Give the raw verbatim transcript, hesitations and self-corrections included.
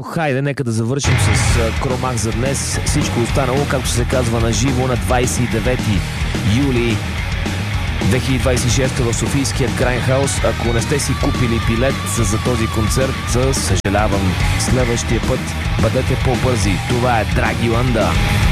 Но хайде, нека да завършим с Кромах за днес. Всичко останало, както се казва, на живо на двадесет и девети юли две хиляди двадесет и шеста в Софийския Грайнхаус. Ако не сте си купили билет за този концерт, съжалявам. Следващия път бъдете по-бързи. Това е Драги Ланда.